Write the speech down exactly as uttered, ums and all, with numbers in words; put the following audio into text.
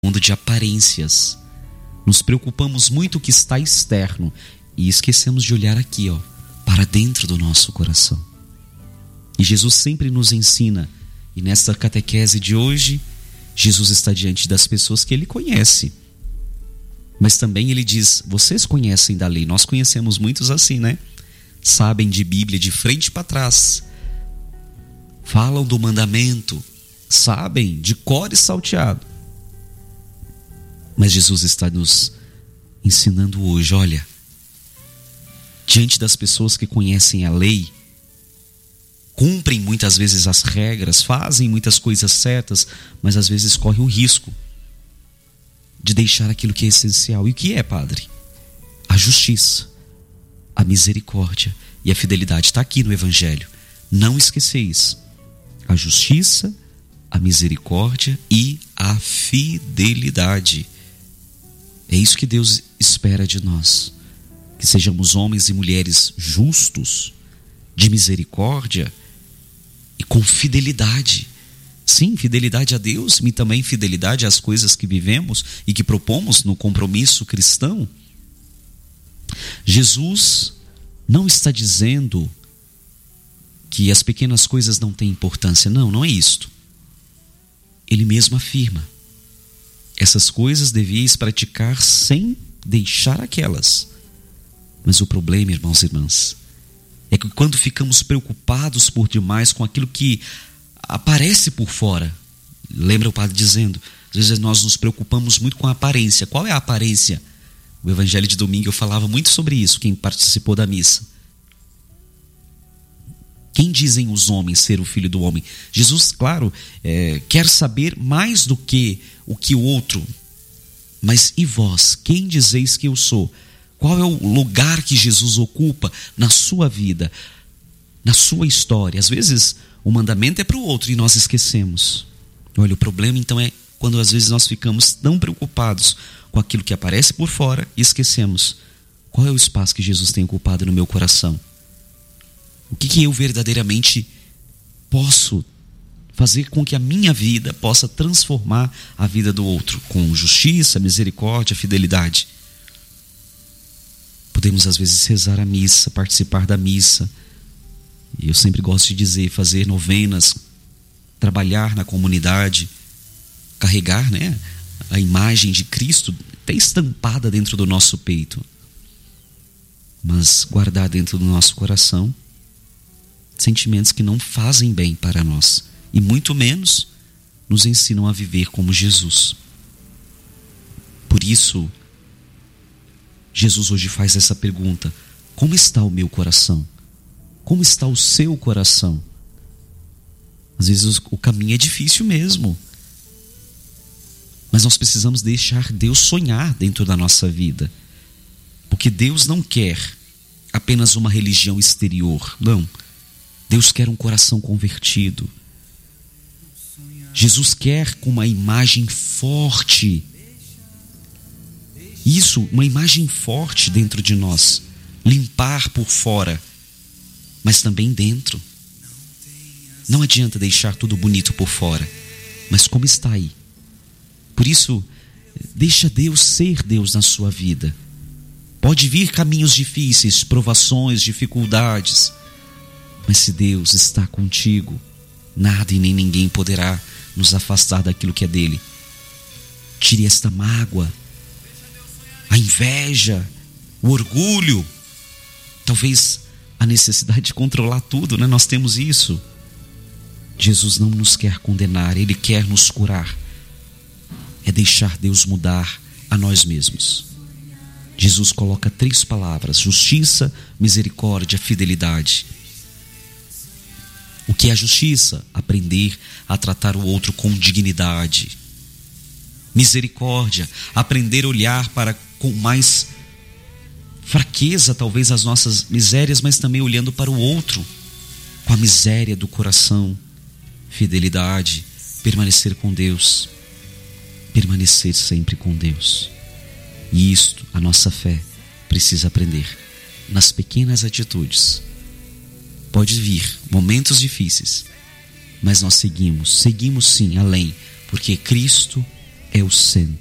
mundo de aparências. Nos preocupamos muito com o que está externo e esquecemos de olhar aqui, ó, para dentro do nosso coração. E Jesus sempre nos ensina, e nesta catequese de hoje, Jesus está diante das pessoas que Ele conhece. Mas também Ele diz, vocês conhecem da lei, nós conhecemos muitos assim, né? Sabem de Bíblia de frente para trás, falam do mandamento, sabem de cor e salteado. Mas Jesus está nos ensinando hoje, olha, diante das pessoas que conhecem a lei, cumprem muitas vezes as regras, fazem muitas coisas certas, mas às vezes correm o risco de deixar aquilo que é essencial. E o que é, Padre? A justiça, a misericórdia e a fidelidade. Está aqui no Evangelho. Não esqueceis. A justiça, a misericórdia e a fidelidade. É isso que Deus espera de nós. Que sejamos homens e mulheres justos, de misericórdia e com fidelidade. Sim, fidelidade a Deus e também fidelidade às coisas que vivemos e que propomos no compromisso cristão. Jesus não está dizendo que as pequenas coisas não têm importância. Não, não é isto. Ele mesmo afirma: essas coisas devíeis praticar sem deixar aquelas. Mas o problema, irmãos e irmãs, é que quando ficamos preocupados por demais com aquilo que aparece por fora, lembra o padre dizendo, às vezes nós nos preocupamos muito com a aparência. Qual é a aparência? O Evangelho de domingo eu falava muito sobre isso, quem participou da missa. Quem dizem os homens ser o Filho do Homem? Jesus, claro, é, quer saber mais do que o que o outro. Mas e vós, quem dizeis que eu sou? Qual é o lugar que Jesus ocupa na sua vida, na sua história? Às vezes o mandamento é para o outro e nós esquecemos. Olha, o problema então é quando às vezes nós ficamos tão preocupados com aquilo que aparece por fora e esquecemos. Qual é o espaço que Jesus tem ocupado no meu coração? O que, que eu verdadeiramente posso fazer com que a minha vida possa transformar a vida do outro, com justiça, misericórdia, fidelidade? Podemos às vezes rezar a missa, participar da missa. E eu sempre gosto de dizer, fazer novenas, trabalhar na comunidade, carregar, né, a imagem de Cristo até estampada dentro do nosso peito. Mas guardar dentro do nosso coração sentimentos que não fazem bem para nós. E muito menos nos ensinam a viver como Jesus. Por isso, Jesus hoje faz essa pergunta: como está o meu coração? Como está o seu coração? Às vezes o caminho é difícil mesmo, mas nós precisamos deixar Deus sonhar dentro da nossa vida, porque Deus não quer apenas uma religião exterior, não. Deus quer um coração convertido. Jesus quer com uma imagem forte, isso, uma imagem forte dentro de nós, limpar por fora, mas também dentro. Não adianta deixar tudo bonito por fora, mas como está aí? Por isso, deixa Deus ser Deus na sua vida. Pode vir caminhos difíceis, provações, dificuldades, mas se Deus está contigo, nada e nem ninguém poderá nos afastar daquilo que é dele. Tire esta mágoa, a inveja, o orgulho, talvez a necessidade de controlar tudo, né? Nós temos isso. Jesus não nos quer condenar, Ele quer nos curar. É deixar Deus mudar a nós mesmos. Jesus coloca três palavras: justiça, misericórdia, fidelidade. O que é a justiça? Aprender a tratar o outro com dignidade. Misericórdia, aprender a olhar para com mais fraqueza talvez as nossas misérias, mas também olhando para o outro com a miséria do coração. Fidelidade, permanecer com Deus, permanecer sempre com Deus. E isto, a nossa fé precisa aprender nas pequenas atitudes. Pode vir momentos difíceis, mas nós seguimos, seguimos sim além, porque Cristo é o centro.